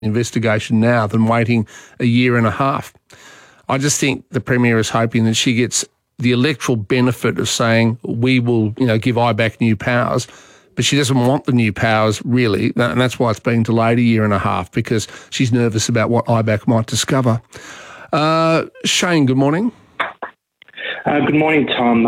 investigation now than waiting a year and a half. I just think the Premier is hoping that she gets the electoral benefit of saying we will, give IBAC new powers, but she doesn't want the new powers really, and that's why it's being delayed a year and a half, because she's nervous about what IBAC might discover. Shane, good morning. Good morning, Tom.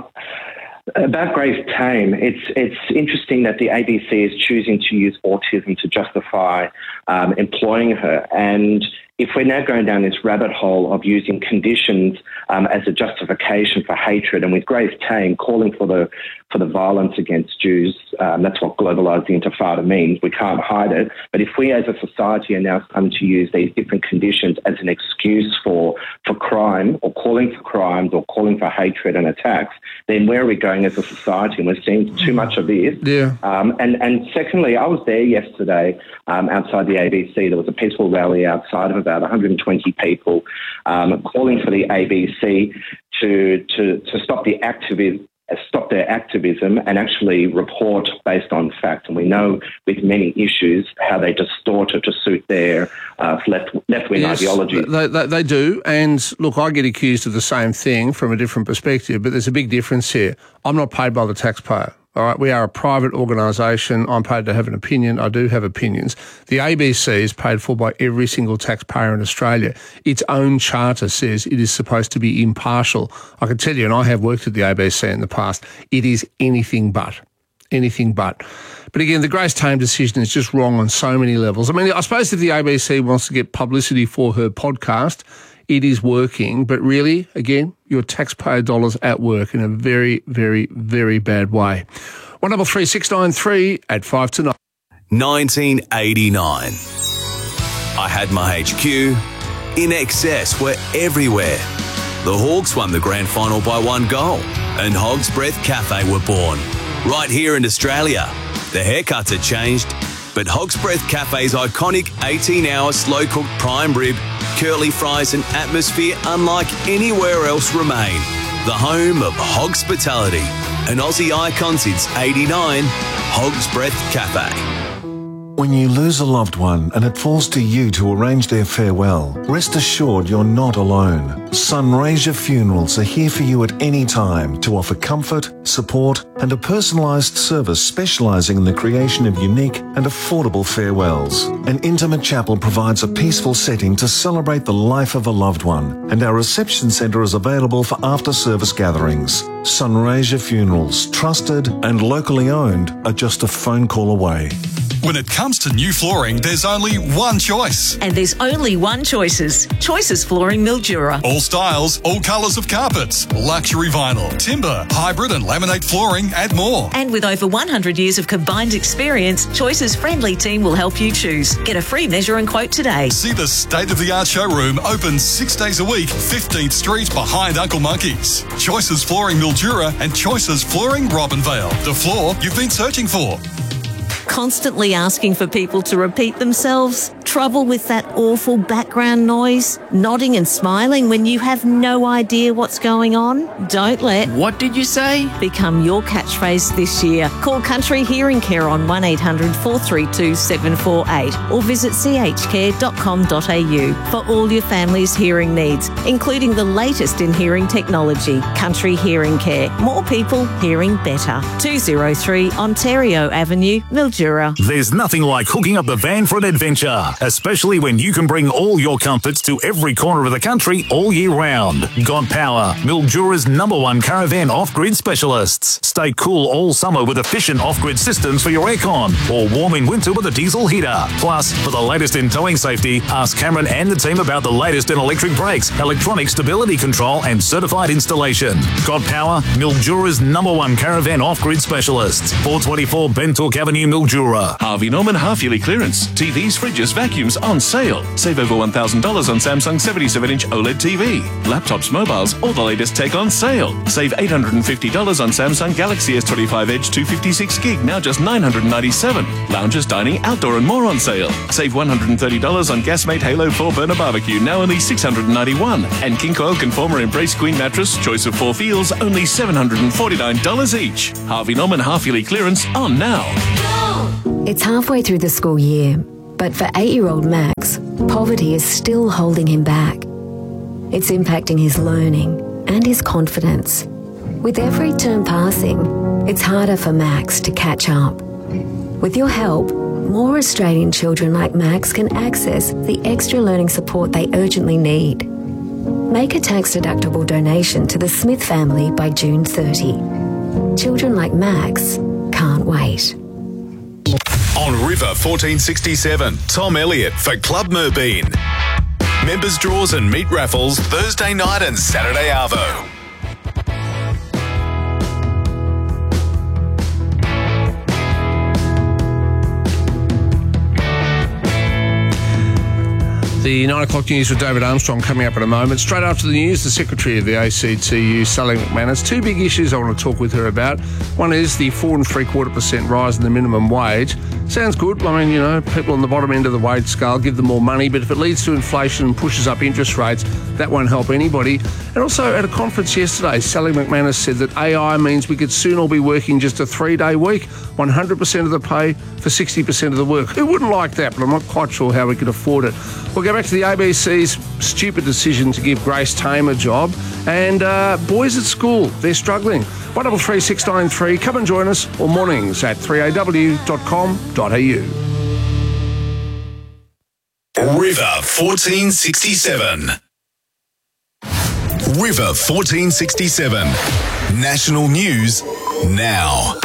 About Grace Tame, it's interesting that the ABC is choosing to use autism to justify employing her. And if we're now going down this rabbit hole of using conditions as a justification for hatred, and with Grace Tame calling for the violence against Jews, that's what globalised the Intifada means. We can't hide it. But if we as a society are now starting to use these different conditions as an excuse for crime, or calling for crimes, or calling for hatred and attacks, then where are we going as a society? And we're seeing too much of this. Yeah. And secondly, I was there yesterday outside the ABC. There was a peaceful rally outside of about 120 people calling for the ABC to stop the stop their activism and actually report based on fact. And we know with many issues how they distort it to suit their left-wing ideology. They do. And look, I get accused of the same thing from a different perspective, but there's a big difference here. I'm not paid by the taxpayer. All right, we are a private organisation. I'm paid to have an opinion. I do have opinions. The ABC is paid for by every single taxpayer in Australia. Its own charter says it is supposed to be impartial. I can tell you, and I have worked at the ABC in the past, it is anything but. Anything but. But again, the Grace Tame decision is just wrong on so many levels. I mean, I suppose if the ABC wants to get publicity for her podcast, it is working, but really, again, your taxpayer dollars at work in a very, very, very bad way. 133693 at 5 to 9. 1989. I had my HQ. In excess were everywhere. The Hawks won the grand final by 1 goal, and Hog's Breath Cafe were born. Right here in Australia. The haircuts had changed, but Hog's Breath Cafe's iconic 18-hour slow-cooked prime rib, curly fries and atmosphere unlike anywhere else remain. The home of Hogspitality, an Aussie icon since 89, Hog's Breath Cafe. When you lose a loved one and it falls to you to arrange their farewell, rest assured you're not alone. Sunraysia Funerals are here for you at any time to offer comfort, support and a personalised service specialising in the creation of unique and affordable farewells. An intimate chapel provides a peaceful setting to celebrate the life of a loved one, and our reception centre is available for after-service gatherings. Sunraysia Funerals, trusted and locally owned, are just a phone call away. When it comes to new flooring, there's only one choice. And there's only one Choices. Choices Flooring Mildura. All styles, all colours of carpets, luxury vinyl, timber, hybrid and laminate flooring and more. And with over 100 years of combined experience, Choices' friendly team will help you choose. Get a free measure and quote today. See the state-of-the-art showroom open 6 days a week, 15th Street behind Uncle Monkey's. Choices Flooring Mildura and Choices Flooring Robinvale. The floor you've been searching for. Constantly asking for people to repeat themselves? Trouble with that awful background noise? Nodding and smiling when you have no idea what's going on? Don't let "What did you say?" become your catchphrase this year. Call Country Hearing Care on 1800 432 748 or visit chcare.com.au for all your family's hearing needs, including the latest in hearing technology. Country Hearing Care. More people hearing better. 203 Ontario Avenue, Mildura. There's nothing like hooking up the van for an adventure, especially when you can bring all your comforts to every corner of the country all year round. God Power, Mildura's #1 caravan off-grid specialists. Stay cool all summer with efficient off-grid systems for your aircon, or warm in winter with a diesel heater. Plus, for the latest in towing safety, ask Cameron and the team about the latest in electric brakes, electronic stability control and certified installation. God Power, Mildura's #1 caravan off-grid specialists. 424 Bentook Avenue, Mildura. Harvey Norman half-yearly clearance. TVs, fridges, vacuums on sale. Save over $1,000 on Samsung 77-inch OLED TV. Laptops, mobiles, all the latest tech on sale. Save $850 on Samsung Galaxy S25 Edge 256 gig, now just $997. Lounges, dining, outdoor and more on sale. Save $130 on Gasmate Halo 4 burner barbecue, now only $691. And King Coil Conformer Embrace Queen mattress, choice of 4 feels, only $749 each. Harvey Norman half-yearly clearance on now. It's halfway through the school year, But for 8-year-old Max, poverty is still holding him back. It's impacting his learning and his confidence. With every term passing, it's harder for Max to catch up. With your help, more Australian children like Max can access the extra learning support they urgently need. Make a tax-deductible donation to the Smith family by June 30. Children like Max can't wait. On River 1467, Tom Elliott for Club Merbein. Members draws and meat raffles Thursday night and Saturday arvo. The 9 o'clock news with David Armstrong coming up in a moment. Straight after the news, the Secretary of the ACTU, Sally McManus. Two big issues I want to talk with her about. One is the 4.75% rise in the minimum wage. Sounds good. I mean, you know, people on the bottom end of the wage scale, give them more money, but if it leads to inflation and pushes up interest rates, that won't help anybody. And also at a conference yesterday, Sally McManus said that AI means we could soon all be working just a 3-day week, 100% of the pay for 60% of the work. Who wouldn't like that? But I'm not quite sure how we could afford it. We'll go back to the ABC's stupid decision to give Grace Tame a job. And boys at school, they're struggling. 133693. Come and join us all mornings at 3aw.com.au. River 1467. River 1467. National news now.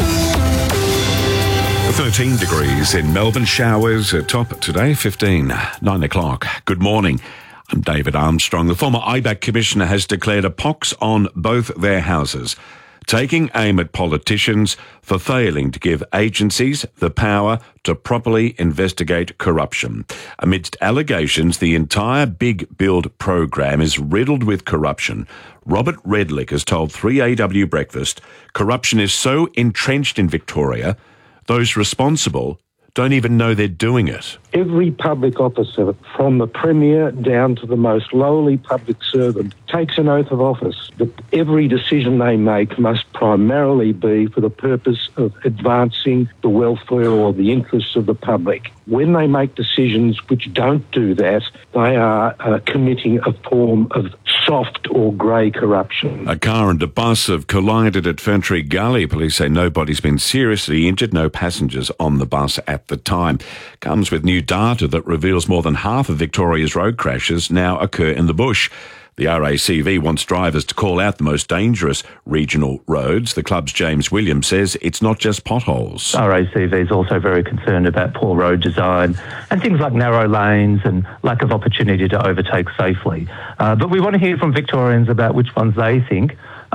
13 degrees in Melbourne. Showers at top today, 9 o'clock. Good morning. I'm David Armstrong. The former IBAC Commissioner has declared a pox on both their houses, taking aim at politicians for failing to give agencies the power to properly investigate corruption. Amidst allegations the entire Big Build program is riddled with corruption, Robert Redlick has told 3AW Breakfast corruption is so entrenched in Victoria, those responsible don't even know they're doing it. Every public officer, from the Premier down to the most lowly public servant, takes an oath of office that every decision they make must primarily be for the purpose of advancing the welfare or the interests of the public. When they make decisions which don't do that, they are committing a form of soft or grey corruption. A car and a bus have collided at Ferntree Gully. Police say nobody's been seriously injured, no passengers on the bus at the time. Comes with new data that reveals more than half of Victoria's road crashes now occur in the bush. The RACV wants drivers to call out the most dangerous regional roads. The club's James Williams says it's not just potholes. RACV is also very concerned about poor road design and things like narrow lanes and lack of opportunity to overtake safely. But we want to hear from Victorians about which ones they think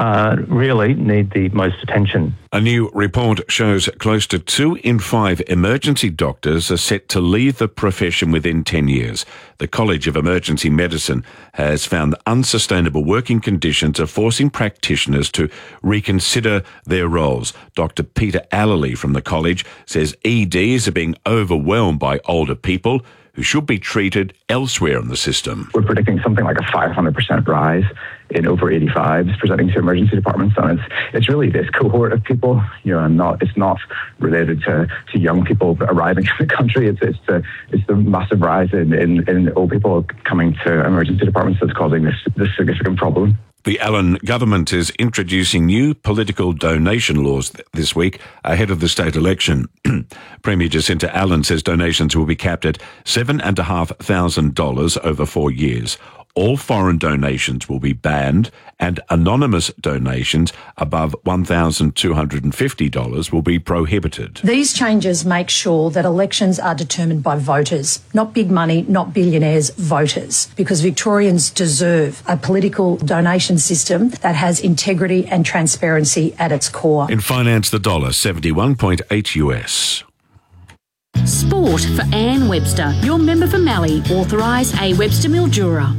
really need the most attention. A new report shows close to 2 in 5 emergency doctors are set to leave the profession within 10 years. The College of Emergency Medicine has found unsustainable working conditions are forcing practitioners to reconsider their roles. Dr. Peter Allerley from the college says EDs are being overwhelmed by older people who should be treated elsewhere in the system. We're predicting something like a 500% rise in over 85s presenting to emergency departments, and it's really this cohort of people. It's not related to young people arriving in the country. It's the massive rise in old people coming to emergency departments that's causing this significant problem. The Allen government is introducing new political donation laws this week ahead of the state election. Premier Jacinta Allen says donations will be capped at $7,500 over 4 years. All foreign donations will be banned and anonymous donations above $1,250 will be prohibited. These changes make sure that elections are determined by voters, not big money, not billionaires, voters, because Victorians deserve a political donation system that has integrity and transparency at its core. In finance, the dollar 71.8 US. Sport for Anne Webster, your member for Mallee, authorise A. Webster Mildura.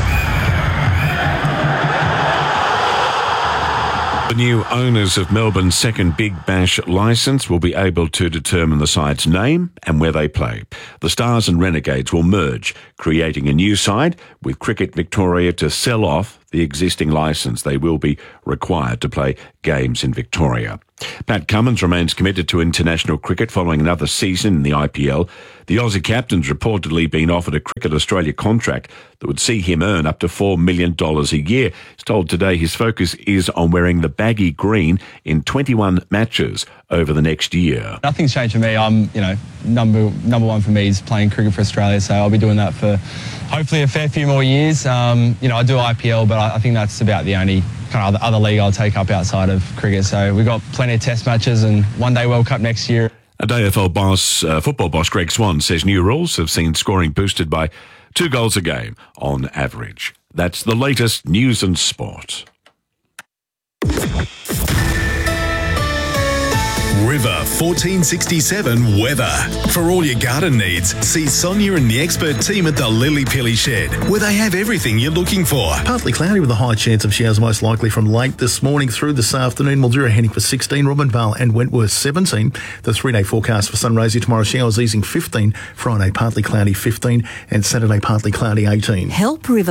The new owners of Melbourne's second Big Bash licence will be able to determine the side's name and where they play. The Stars and Renegades will merge, creating a new side with Cricket Victoria to sell off the existing licence. They will be required to play games in Victoria. Pat Cummins remains committed to international cricket following another season in the IPL. The Aussie captain's reportedly been offered a Cricket Australia contract that would see him earn up to $4 million a year. He's told Today his focus is on wearing the baggy green in 21 matches over the next year. Nothing's changed for me. I'm, number one for me is playing cricket for Australia, so I'll be doing that for hopefully a fair few more years. I do IPL, but I think that's about the only kind of other league I'll take up outside of cricket. So we've got plenty of test matches and one day World Cup next year. A AFL football boss Greg Swan says new rules have seen scoring boosted by 2 goals a game on average. That's the latest news and sport. River 1467 weather. For all your garden needs, see Sonia and the expert team at the Lily Pilly Shed, where they have everything you're looking for. Partly cloudy with a high chance of showers most likely from late this morning through this afternoon. Mildura heading for 16, Robinvale and Wentworth 17. The 3-day forecast for Sunraysia tomorrow, showers easing 15, Friday partly cloudy 15 and Saturday partly cloudy 18. Help River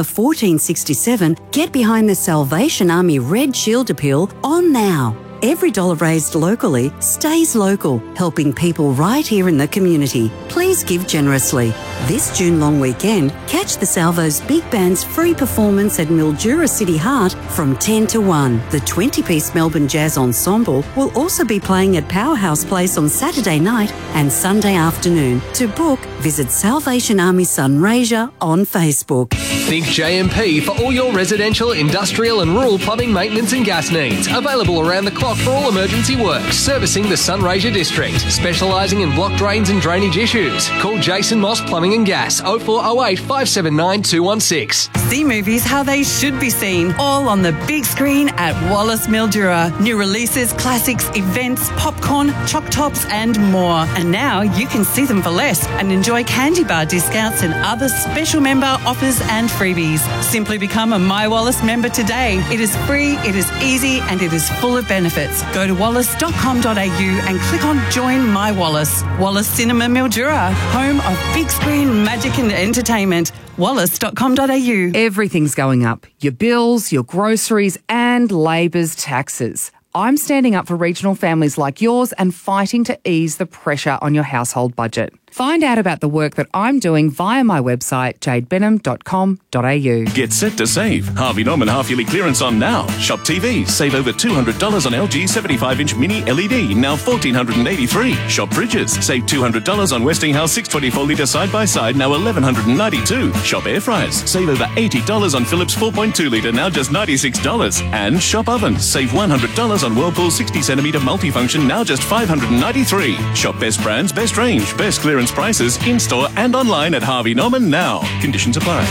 1467 get behind the Salvation Army Red Shield Appeal on now. Every dollar raised locally stays local, helping people right here in the community. Please give generously. This June long weekend, catch the Salvo's Big Band's free performance at Mildura City Heart from 10 to 1. The 20-piece Melbourne Jazz Ensemble will also be playing at Powerhouse Place on Saturday night and Sunday afternoon. To book, visit Salvation Army Sunraysia on Facebook. Think JMP for all your residential, industrial and rural plumbing, maintenance and gas needs. Available around the clock for all emergency works. Servicing the Sunraysia district. Specialising in block drains and drainage issues. Call Jason Moss Plumbing and Gas 0408 579 216. See movies how they should be seen, all on the big screen at Wallace Mildura. New releases, classics, events, popcorn, choc tops and more. And now you can see them for less and enjoy candy bar discounts and other special member offers and freebies. Simply become a My Wallace member today. It is free, it is easy and it is full of benefits. Go to wallace.com.au and click on Join My Wallace. Wallace Cinema Mildura, home of big screen magic and entertainment. Wallace.com.au. Everything's going up. Your bills, your groceries and Labor's taxes. I'm standing up for regional families like yours and fighting to ease the pressure on your household budget. Find out about the work that I'm doing via my website, jadebenham.com.au. Get set to save. Harvey Norman half-yearly clearance on now. Shop TVs. Save over $200 on LG 75-inch mini LED, now $1,483. Shop fridges. Save $200 on Westinghouse 624-litre side-by-side, now $1,192. Shop air fryers. Save over $80 on Philips 4.2-litre, now just $96. And shop ovens. Save $100 on Whirlpool 60cm multifunction, now just $593. Shop best brands, best range, best clearance prices in-store and online at Harvey Norman now. Conditions apply.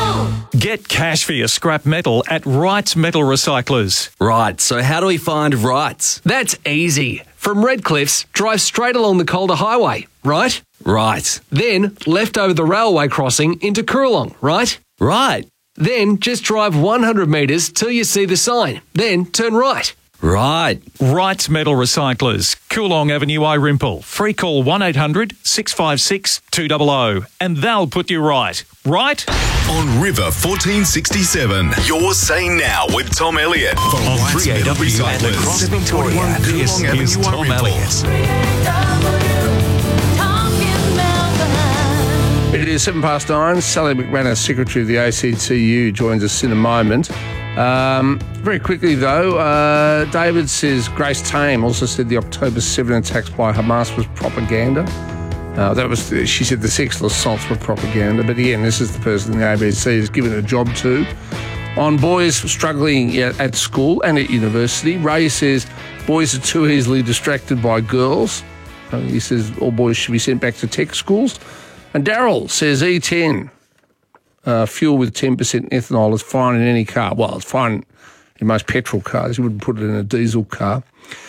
Get cash for your scrap metal at Wrights Metal Recyclers. Right, so how do we find Wrights? That's easy. From Redcliffs, drive straight along the Calder Highway, right? Right. Then left over the railway crossing into Coorong, right? Right. Then just drive 100 metres till you see the sign. Then turn right. Right. Wrights Metal Recyclers, Coorong Avenue, Irimple. Free call 1-800-656-200 and they'll put you right. Right? On River 1467, you're saying now with Tom Elliott. For on 3AW and across Victoria, this is Tom Elliott. It is 9:07. Sally McManus, Secretary of the ACTU, joins us in a moment. Very quickly, though, David says Grace Tame also said the October 7 attacks by Hamas was propaganda. She said the sexual assaults were propaganda. But again, this is the person the ABC has given a job to. On boys struggling at school and at university, Ray says boys are too easily distracted by girls. He says all boys should be sent back to tech schools. And Daryl says E10. Fuel with 10% ethanol is fine in any car. Well, it's fine in most petrol cars. You wouldn't put it in a diesel car.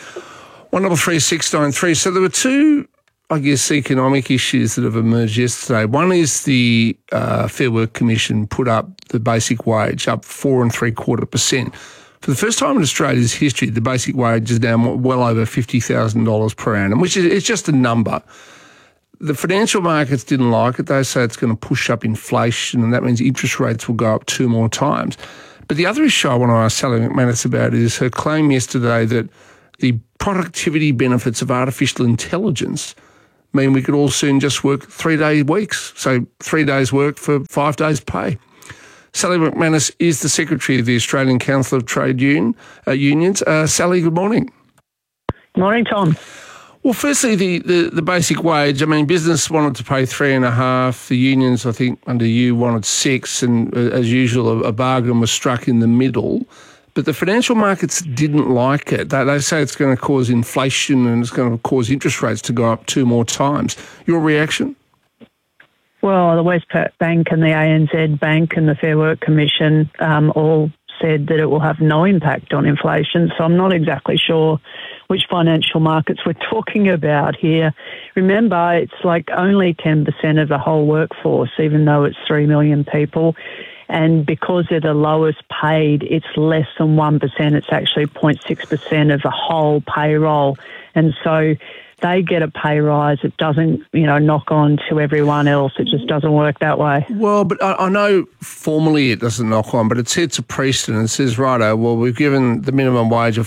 133 So there were two, I guess, economic issues that have emerged yesterday. One is the Fair Work Commission put up the basic wage up 4.75%. For the first time in Australia's history, the basic wage is now well over $50,000 per annum, which is it's just a number. The financial markets didn't like it. They say it's going to push up inflation, and that means interest rates will go up 2 more times. But the other issue I want to ask Sally McManus about is her claim yesterday that the productivity benefits of artificial intelligence mean we could all soon just work 3-day weeks, so 3 days work for 5 days pay. Sally McManus is the Secretary of the Australian Council of Trade Unions. Sally, good morning. Good morning, Tom. Well, firstly, the basic wage. I mean, business wanted to pay 3.5. The unions, I think, under you, wanted 6, and as usual, a bargain was struck in the middle. But the financial markets didn't like it. They say it's going to cause inflation and it's going to cause interest rates to go up 2 more times. Your reaction? Well, the Westpac Bank and the ANZ Bank and the Fair Work Commission all said that it will have no impact on inflation. So I'm not exactly sure which financial markets we're talking about here. Remember, it's like only 10% of the whole workforce, even though it's 3 million people. And because they're the lowest paid, it's less than 1%. It's actually 0.6% of the whole payroll. And so they get a pay rise. It doesn't, knock on to everyone else. It just doesn't work that way. Well, but I know formally it doesn't knock on, but it sets a precedent. It says, righto, well, we've given the minimum wage a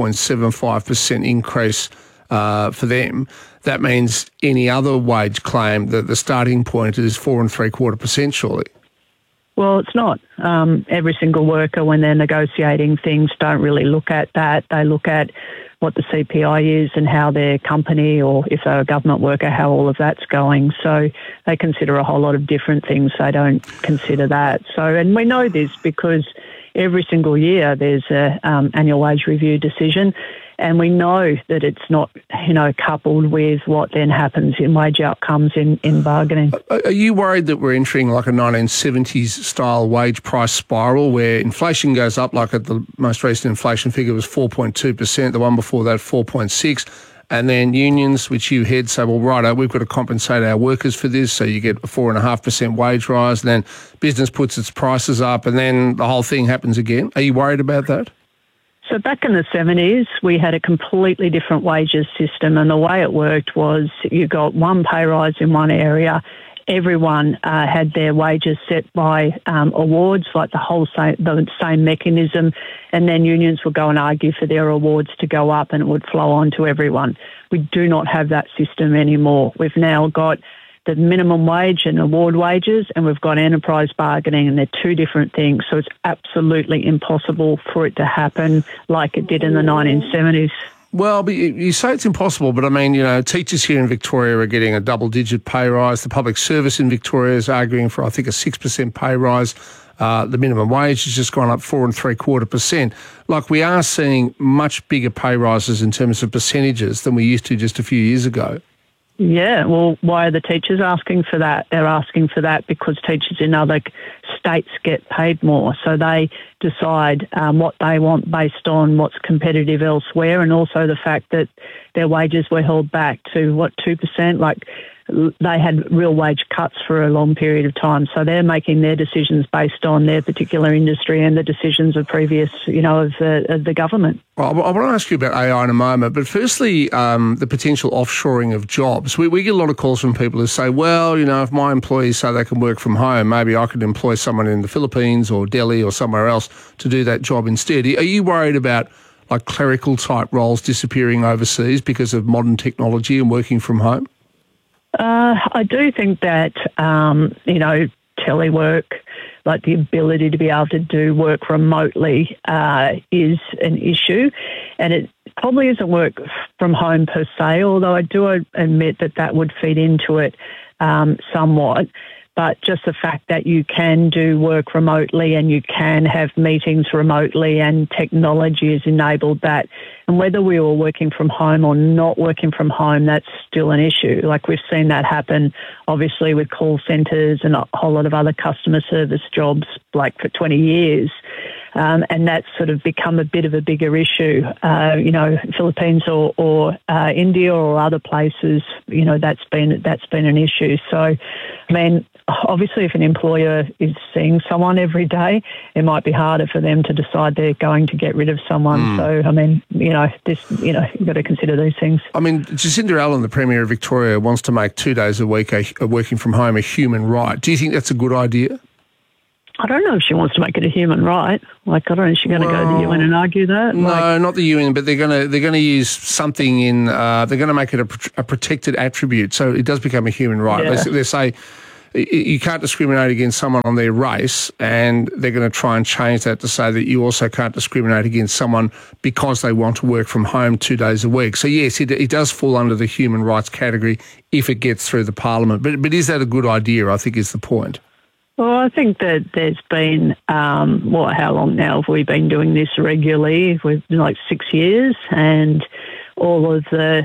4.75% increase for them. That means any other wage claim, that the starting point is 4.75%, surely. Well, it's not. Every single worker, when they're negotiating things, don't really look at that. They look at what the CPI is and how their company, or if they're a government worker, how all of that's going. So they consider a whole lot of different things. They don't consider that. So, and we know this because every single year there's a annual wage review decision, and we know that it's not, coupled with what then happens in wage outcomes in bargaining. Are you worried that we're entering like a 1970s style wage price spiral where inflation goes up, like at the most recent inflation figure was 4.2%, the one before that 4.6%, and then unions, which you head, say, well, righto, we've got to compensate our workers for this, so you get a 4.5% wage rise, and then business puts its prices up, and then the whole thing happens again? Are you worried about that? So back in the 70s, we had a completely different wages system, and the way it worked was you got one pay rise in one area. Everyone had their wages set by awards, like the same mechanism, and then unions would go and argue for their awards to go up, and it would flow on to everyone. We do not have that system anymore. We've now got the minimum wage and award wages, and we've got enterprise bargaining, and they're 2 different things. So it's absolutely impossible for it to happen like it did in the 1970s. Well, but you say it's impossible, but I mean, teachers here in Victoria are getting a double-digit pay rise. The public service in Victoria is arguing for, I think, a 6% pay rise. The minimum wage has just gone up 4.75%. Like, we are seeing much bigger pay rises in terms of percentages than we used to just a few years ago. Yeah, well, why are the teachers asking for that? They're asking for that because teachers in other states get paid more. So they decide what they want based on what's competitive elsewhere, and also the fact that their wages were held back to, 2%? Like, they had real wage cuts for a long period of time. So they're making their decisions based on their particular industry and the decisions of previous, of the government. Well, I want to ask you about AI in a moment, but firstly, the potential offshoring of jobs. We get a lot of calls from people who say, well, if my employees say they can work from home, maybe I could employ someone in the Philippines or Delhi or somewhere else to do that job instead. Are you worried about like clerical type roles disappearing overseas because of modern technology and working from home? I do think that, telework, like the ability to be able to do work remotely is an issue. And it probably isn't work from home per se, although I do admit that would feed into it somewhat. But just the fact that you can do work remotely and you can have meetings remotely, and technology has enabled that. And whether we were working from home or not working from home, that's still an issue. Like, we've seen that happen, obviously, with call centres and a whole lot of other customer service jobs, like for 20 years. And that's sort of become a bit of a bigger issue. Philippines or India or other places, that's been an issue. So, I mean, obviously, if an employer is seeing someone every day, it might be harder for them to decide they're going to get rid of someone. So, I mean, you've got to consider these things. I mean, Jacinda Allen, the Premier of Victoria, wants to make 2 days a week working from home a human right. Do you think that's a good idea? I don't know if she wants to make it a human right. Like, I don't know if she's going to go to the UN and argue that. No, not the UN, but they're going to use something in. They're going to make it a protected attribute, so it does become a human right. Yeah. They say you can't discriminate against someone on their race, and they're going to try and change that to say that you also can't discriminate against someone because they want to work from home 2 days a week. So yes, it does fall under the human rights category if it gets through the parliament. But is that a good idea? I think is the point. Well, I think that there's been, how long now have we been doing this regularly? We've been like 6 years, and all of the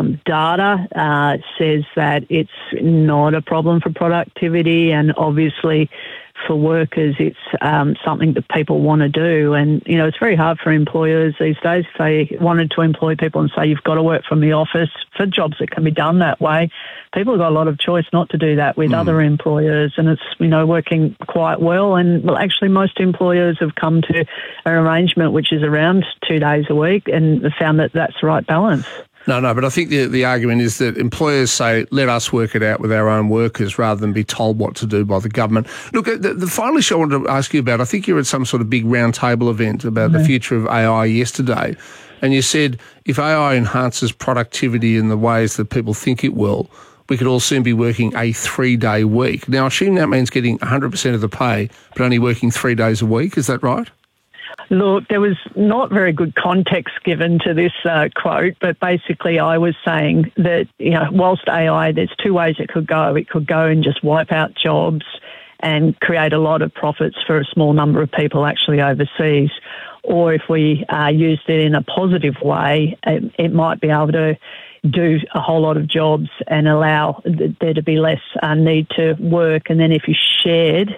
data says that it's not a problem for productivity, and obviously for workers it's something that people want to do. And, you know, it's very hard for employers these days. If they wanted to employ people and say you've got to work from the office for jobs that can be done that way, people have got a lot of choice not to do that with other employers, and it's, you know, working quite well. And well, actually most employers have come to an arrangement which is around 2 days a week and have found that that's the right balance. No, but I think the argument is that employers say, let us work it out with our own workers rather than be told what to do by the government. Look, the final issue I wanted to ask you about, I think you were at some sort of big roundtable event about the future of AI yesterday, and you said if AI enhances productivity in the ways that people think it will, we could all soon be working a 3-day week. Now, I assume that means getting 100% of the pay, but only working 3 days a week. Is that right? Look, there was not very good context given to this quote, but basically I was saying that, you know, whilst AI, there's two ways it could go. It could go and just wipe out jobs and create a lot of profits for a small number of people actually overseas. Or if we used it in a positive way, it might be able to do a whole lot of jobs and allow there to be less need to work. And then if you shared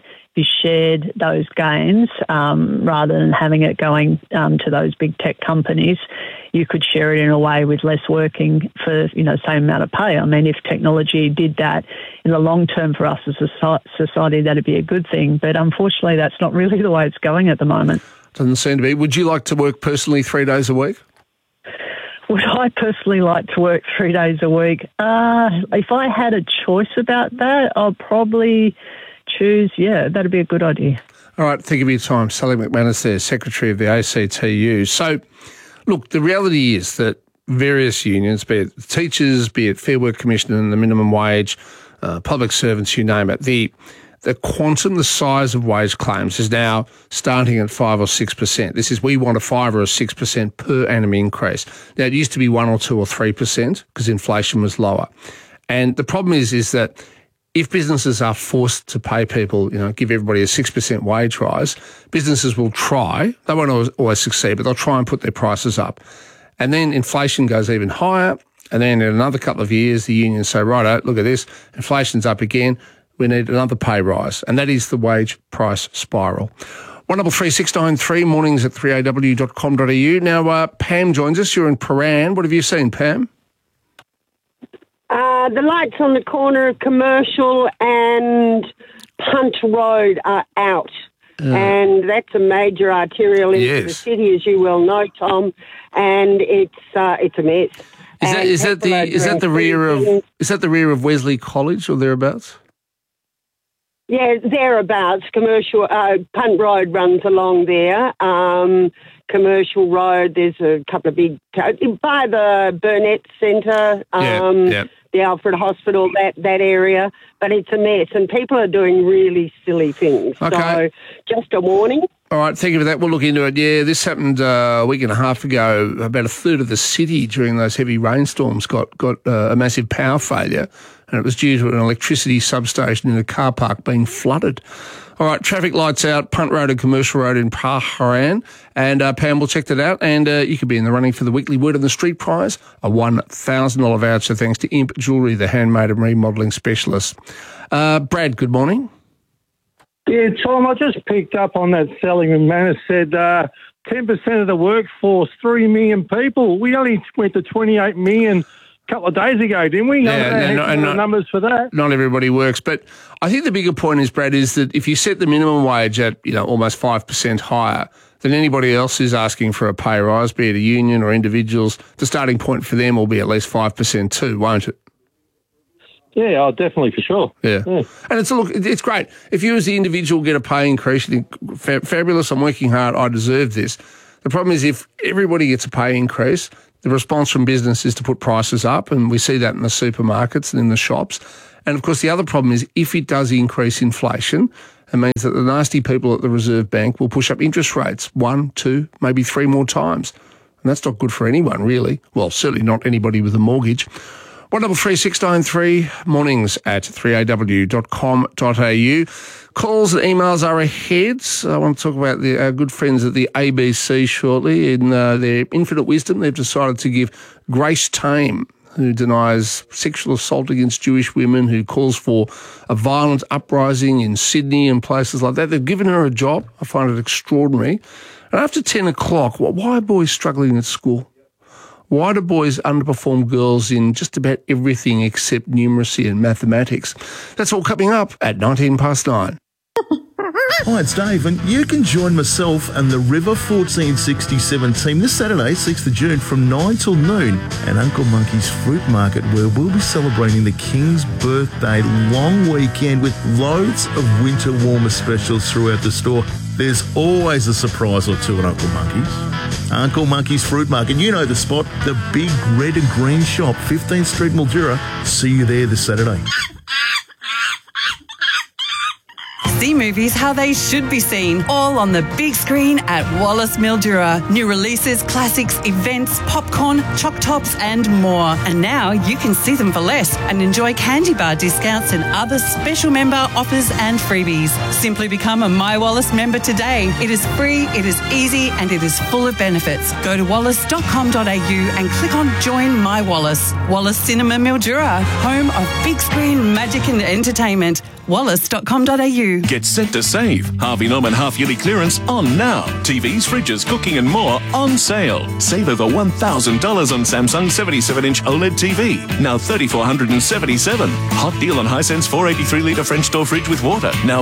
those gains, rather than having it going to those big tech companies, you could share it in a way with less working for, you know, same amount of pay. I mean, if technology did that in the long term for us as a society, that'd be a good thing. But unfortunately, that's not really the way it's going at the moment. Doesn't seem to be. Would you like to work personally 3 days a week? Would I personally like to work 3 days a week? If I had a choice about that, I'll probably choose, that'd be a good idea. All right, thank you for your time. Sally McManus there, Secretary of the ACTU. So, look, the reality is that various unions, be it teachers, be it Fair Work Commission and the minimum wage, public servants, you name it, the quantum, the size of wage claims is now starting at 5 or 6%. This is, we want a 5 or a 6% per annum increase. Now, it used to be 1 or 2 or 3% because inflation was lower. And the problem is that if businesses are forced to pay people, you know, give everybody a 6% wage rise, businesses will try. They won't always succeed, but they'll try and put their prices up. And then inflation goes even higher. And then in another couple of years, the unions say, righto, look at this, inflation's up again. We need another pay rise. And that is the wage price spiral. 133693, mornings at 3aw.com.au. Now, Pam joins us. You're in Paran. What have you seen, Pam? The lights on the corner of Commercial and Punt Road are out. And that's a major arterial into the city, as you well know, Tom. And it's a mess. Is that the rear of Wesley College or thereabouts? Yeah, thereabouts. Commercial Punt Road runs along there. Commercial Road, there's a couple of big by the Burnett Centre, the Alfred Hospital, that area. But it's a mess, and people are doing really silly things. Okay. So just a warning. All right, thank you for that. We'll look into it. Yeah, this happened a week and a half ago. About a third of the city during those heavy rainstorms got a massive power failure, and it was due to an electricity substation in a car park being flooded. All right, traffic lights out, Punt Road and Commercial Road in Paran. And Pam will check that out. And you could be in the running for the weekly Word on the Street prize, a $1,000 voucher thanks to Imp Jewellery, the handmade and remodelling specialist. Brad, good morning. Yeah, Tom, I just picked up on that Sally McManus said 10% of the workforce, 3 million people. We only went to 28 million a couple of days ago, didn't we? No numbers for that. Not everybody works. But I think the bigger point is, Brad, is that if you set the minimum wage at, almost 5% higher than anybody else is asking for a pay rise, be it a union or individuals, the starting point for them will be at least 5% too, won't it? Yeah, definitely, for sure. Yeah. And it's great. If you as the individual get a pay increase, you think, fabulous, I'm working hard, I deserve this. The problem is if everybody gets a pay increase, the response from business is to put prices up, and we see that in the supermarkets and in the shops. And, of course, the other problem is if it does increase inflation, it means that the nasty people at the Reserve Bank will push up interest rates 1, 2, maybe 3 more times. And that's not good for anyone, really. Well, certainly not anybody with a mortgage. 133693, mornings at 3aw.com.au. Calls and emails are ahead. I want to talk about our good friends at the ABC shortly. In their infinite wisdom, they've decided to give Grace Tame, who denies sexual assault against Jewish women, who calls for a violent uprising in Sydney and places like that. They've given her a job. I find it extraordinary. And after 10 o'clock, why are boys struggling at school? Why do boys underperform girls in just about everything except numeracy and mathematics? That's all coming up at 9:19. Hi, it's Dave, and you can join myself and the River 1467 team this Saturday, 6th of June, from 9 till noon at Uncle Monkey's Fruit Market, where we'll be celebrating the King's birthday long weekend with loads of winter warmer specials throughout the store. There's always a surprise or two at Uncle Monkey's. Uncle Monkey's Fruit Market, you know the spot, the big red and green shop, 15th Street, Mildura. See you there this Saturday. See movies how they should be seen, all on the big screen at Wallace Mildura. New releases, classics, events, popcorn, choc tops and more. And now you can see them for less and enjoy candy bar discounts and other special member offers and freebies. Simply become a My Wallace member today. It is free, it is easy and it is full of benefits. Go to wallace.com.au and click on Join My Wallace. Wallace Cinema Mildura, home of big screen magic and entertainment. Wallace.com.au. Get set to save. Harvey Norman half-yearly clearance on now. TVs, fridges, cooking and more on sale. Save over $1,000 on Samsung 77-inch OLED TV. Now $3,477. Hot deal on Hisense 483-litre French door fridge with water. Now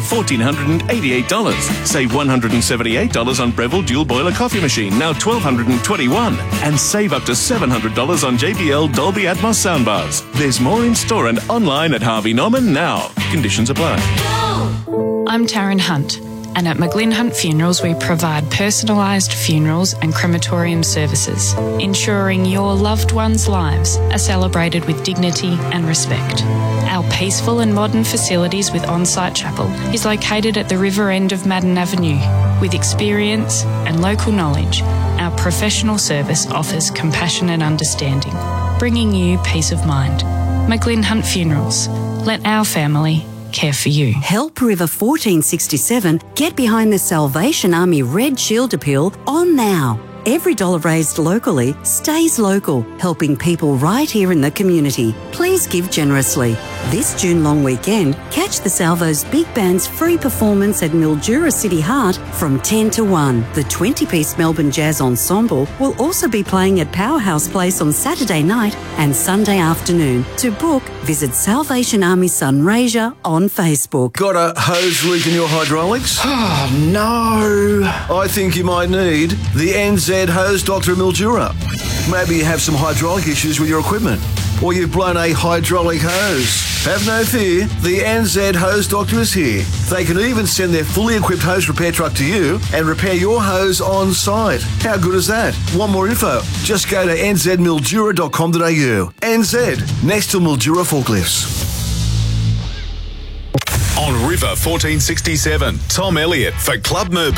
$1,488. Save $178 on Breville dual boiler coffee machine. Now $1,221. And save up to $700 on JBL Dolby Atmos soundbars. There's more in store and online at Harvey Norman now. Conditions apply. I'm Taryn Hunt, and at McGlynn Hunt Funerals we provide personalised funerals and crematorium services, ensuring your loved ones' lives are celebrated with dignity and respect. Our peaceful and modern facilities with on-site chapel is located at the river end of Madden Avenue. With experience and local knowledge, our professional service offers compassion and understanding, bringing you peace of mind. McGlynn Hunt Funerals. Let our family care for you. Help River 1467 get behind the Salvation Army Red Shield Appeal on now. Every dollar raised locally stays local, helping people right here in the community. Please give generously. This June long weekend, catch the Salvo's Big Band's free performance at Mildura City Heart from 10 to 1. The 20-piece Melbourne Jazz Ensemble will also be playing at Powerhouse Place on Saturday night and Sunday afternoon. To book, visit Salvation Army Sunraysia on Facebook. Got a hose leak in your hydraulics? Oh, no. I think you might need the NZ Hose Doctor Mildura. Maybe you have some hydraulic issues with your equipment, or you've blown a hydraulic hose. Have no fear, the NZ Hose Doctor is here. They can even send their fully equipped hose repair truck to you and repair your hose on site. How good is that? Want more info? Just go to nzmildura.com.au. NZ, next to Mildura forklifts. On River 1467, Tom Elliott for Club Merbein.